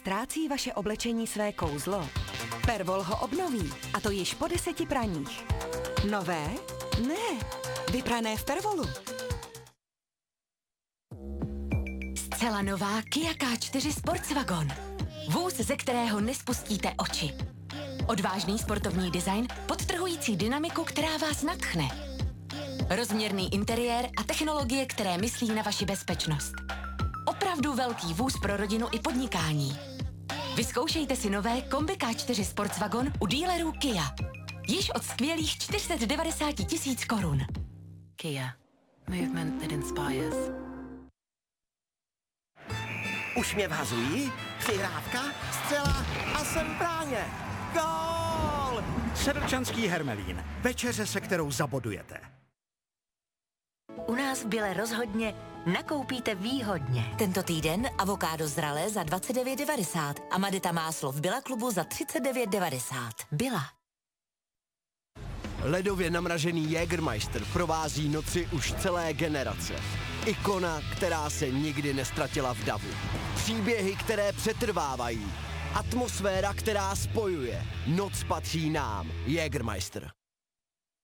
ztrácí vaše oblečení své kouzlo? Pervol ho obnoví, a to již po 10 praních. Nové? Ne, vyprané v Pervolu. Zcela nová Kia K4 Sportswagon. Vůz, ze kterého nespustíte oči. Odvážný sportovní design, podtrhující dynamiku, která vás nadchne. Rozměrný interiér a technologie, které myslí na vaši bezpečnost. Opravdu velký vůz pro rodinu i podnikání. Vyzkoušejte si nové Kombi K4 Sportswagon u dealerů Kia. Již od skvělých 490 000 korun. Kia. Movement that inspires. Už mě vhazují, přihrávka, střela a jsem v bráně. Gól! Sedlčanský Hermelín. Večeře, se kterou zabodujete. U nás v Bile rozhodně nakoupíte výhodně. Tento týden avokádo zralé za 29,90 a Madeta máslo v Billa klubu za 39,90. Billa. Ledově namražený Jägermeister provází noci už celé generace. Ikona, která se nikdy nestratila v davu. Příběhy, které přetrvávají. Atmosféra, která spojuje. Noc patří nám. Jägermeister.